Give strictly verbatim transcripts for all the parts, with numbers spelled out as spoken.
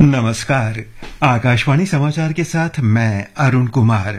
नमस्कार। आकाशवाणी समाचार के साथ मैं अरुण कुमार।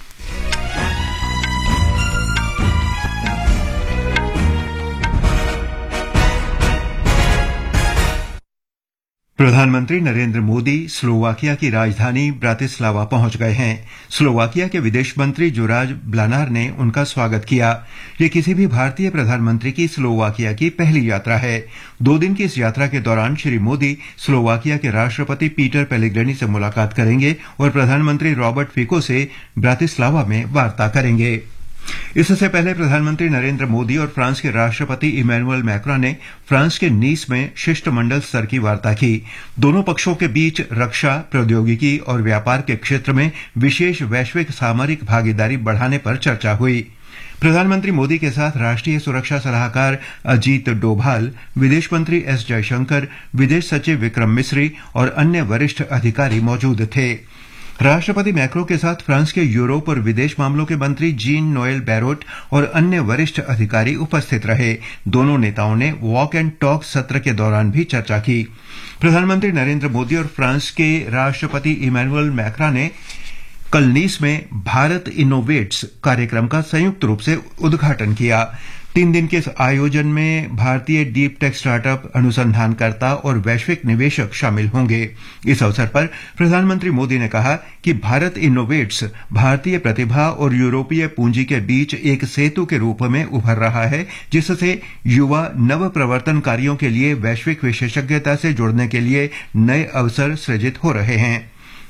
प्रधानमंत्री नरेंद्र मोदी स्लोवाकिया की राजधानी ब्रातिस्लावा पहुंच गए हैं। स्लोवाकिया के विदेश मंत्री जुराज ब्लानार ने उनका स्वागत किया। ये किसी भी भारतीय प्रधानमंत्री की स्लोवाकिया की पहली यात्रा है। दो दिन की इस यात्रा के दौरान श्री मोदी स्लोवाकिया के राष्ट्रपति पीटर पेलेग्रिनी से मुलाकात करेंगे और प्रधानमंत्री रॉबर्ट फिको से ब्रातिस्लावा में वार्ता करेंगे। इससे पहले प्रधानमंत्री नरेंद्र मोदी और फ्रांस के राष्ट्रपति इमैनुअल मैक्रों ने फ्रांस के नीस में शिष्टमंडल स्तर की वार्ता की। दोनों पक्षों के बीच रक्षा, प्रौद्योगिकी और व्यापार के क्षेत्र में विशेष वैश्विक सामरिक भागीदारी बढ़ाने पर चर्चा हुई। प्रधानमंत्री मोदी के साथ राष्ट्रीय सुरक्षा सलाहकार अजीत डोभाल, विदेश मंत्री एस जयशंकर, विदेश सचिव विक्रम मिस्री और अन्य वरिष्ठ अधिकारी मौजूद थे। राष्ट्रपति मैक्रो के साथ फ्रांस के यूरोप और विदेश मामलों के मंत्री जीन नोएल बैरोट और अन्य वरिष्ठ अधिकारी उपस्थित रहे। दोनों नेताओं ने वॉक एंड टॉक सत्र के दौरान भी चर्चा की। प्रधानमंत्री नरेंद्र मोदी और फ्रांस के राष्ट्रपति इमैनुअल मैक्रों ने कल नीस में भारत इनोवेट्स कार्यक्रम का संयुक्त रूप से उद्घाटन किया। तीन दिन के इस आयोजन में भारतीय डीप टेक स्टार्टअप, अनुसंधानकर्ता और वैश्विक निवेशक शामिल होंगे। इस अवसर पर प्रधानमंत्री मोदी ने कहा कि भारत इनोवेट्स भारतीय प्रतिभा और यूरोपीय पूंजी के बीच एक सेतु के रूप में उभर रहा है, जिससे युवा नव प्रवर्तनकारियों के लिए वैश्विक विशेषज्ञता से जुड़ने के लिए नए अवसर सृजित हो रहे हैं।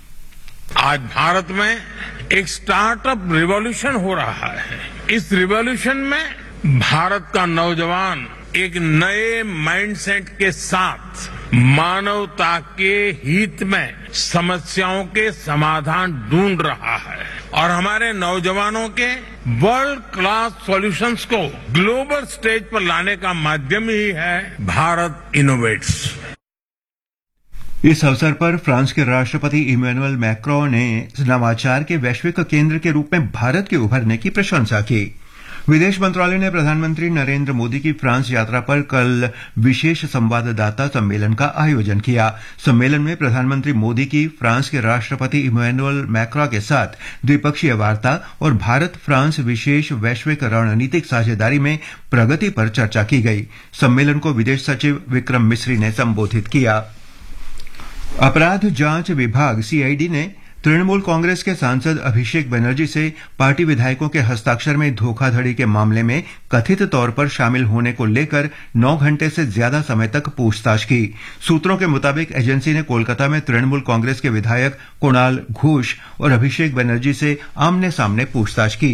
आज भारत में एक स्टार्टअप रिवॉल्यूशन हो रहा है। इस रिवॉल्यूशन में भारत का नौजवान एक नए माइंडसेट के साथ मानवता के हित में समस्याओं के समाधान ढूंढ रहा है और हमारे नौजवानों के वर्ल्ड क्लास सॉल्यूशंस को ग्लोबल स्टेज पर लाने का माध्यम ही है भारत इनोवेट्स। इस अवसर पर फ्रांस के राष्ट्रपति इमैनुअल मैक्रो ने नवाचार के वैश्विक केंद्र के रूप में भारत के उभरने की प्रशंसा की। विदेश मंत्रालय ने प्रधानमंत्री नरेंद्र मोदी की फ्रांस यात्रा पर कल विशेष संवाददाता सम्मेलन का आयोजन किया। सम्मेलन में प्रधानमंत्री मोदी की फ्रांस के राष्ट्रपति इमैनुअल मैक्रो के साथ द्विपक्षीय वार्ता और भारत फ्रांस विशेष वैश्विक रणनीतिक साझेदारी में प्रगति पर चर्चा की गई। सम्मेलन को विदेश सचिव विक्रम मिस्री ने संबोधित किया। अपराध जांच विभाग सीआईडी ने तृणमूल कांग्रेस के सांसद अभिषेक बनर्जी से पार्टी विधायकों के हस्ताक्षर में धोखाधड़ी के मामले में कथित तौर पर शामिल होने को लेकर नौ घंटे से ज्यादा समय तक पूछताछ की। सूत्रों के मुताबिक एजेंसी ने कोलकाता में तृणमूल कांग्रेस के विधायक कुणाल घोष और अभिषेक बनर्जी से आमने सामने पूछताछ की।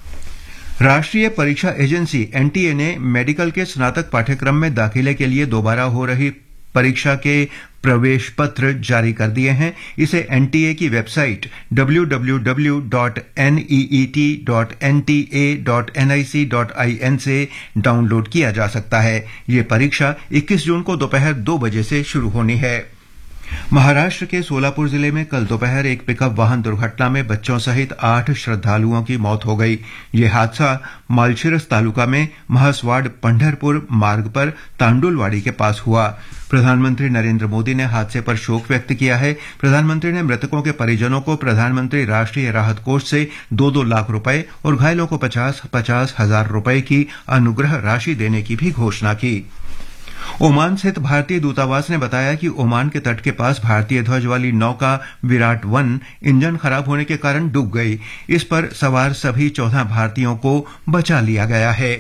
राष्ट्रीय परीक्षा एजेंसी एनटीए ने मेडिकल के स्नातक पाठ्यक्रम में दाखिले के लिए दोबारा हो रही परीक्षा के प्रवेश पत्र जारी कर दिए हैं। इसे एनटीए की website W W W dot N E E T dot N T A dot N I C dot I N से डाउनलोड किया जा सकता है। ये परीक्षा इक्कीस जून को दोपहर दो बजे से शुरू होनी है। महाराष्ट्र के सोलापुर जिले में कल दोपहर एक पिकअप वाहन दुर्घटना में बच्चों सहित आठ श्रद्धालुओं की मौत हो गई। यह हादसा मालशिरस तालुका में महसवाड़ पंढरपुर मार्ग पर तांडुलवाड़ी के पास हुआ। प्रधानमंत्री नरेंद्र मोदी ने हादसे पर शोक व्यक्त किया है। प्रधानमंत्री ने मृतकों के परिजनों को प्रधानमंत्री राष्ट्रीय राहत कोष से दो दो लाख रुपए और घायलों को पचास पचास हजार रुपए की अनुग्रह राशि देने की भी घोषणा की। ओमान स्थित भारतीय दूतावास ने बताया कि ओमान के तट के पास भारतीय ध्वज वाली नौका विराट वन इंजन खराब होने के कारण डूब गई। इस पर सवार सभी चौदह भारतीयों को बचा लिया गया है।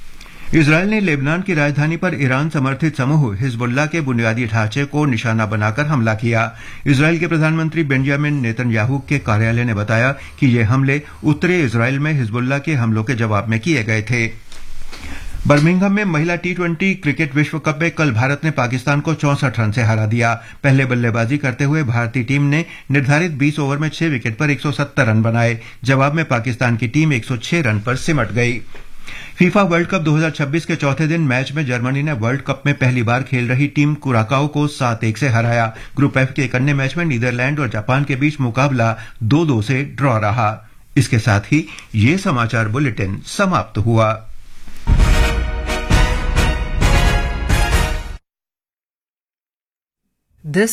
इजरायल ने लेबनान की राजधानी पर ईरान समर्थित समूह हिजबुल्लाह के बुनियादी ढांचे को निशाना बनाकर हमला किया। इजरायल के प्रधानमंत्री बेंजामिन नेतन्याहू के कार्यालय ने बताया कि ये हमले उत्तरी इजरायल में हिजबुल्लाह के हमलों के जवाब में किए गए थे। बर्मिंघम में महिला टी ट्वेंटी क्रिकेट विश्व कप में कल भारत ने पाकिस्तान को चौसठ रन से हरा दिया। पहले बल्लेबाजी करते हुए भारतीय टीम ने निर्धारित बीस ओवर में छह विकेट पर एक सौ सत्तर रन बनाए। जवाब में पाकिस्तान की टीम एक सौ छह रन पर सिमट गई। फीफा वर्ल्ड कप दो हज़ार छब्बीस के चौथे दिन मैच में जर्मनी ने वर्ल्ड कप में पहली बार खेल रही टीम कुराकाओ को सात एक से हराया। ग्रुप एफ के एक अन्य मैच में नीदरलैंड और जापान के बीच मुकाबला दो दो से ड्रॉ रहा। इसके साथ ही ये समाचार बुलेटिन समाप्त हुआ। This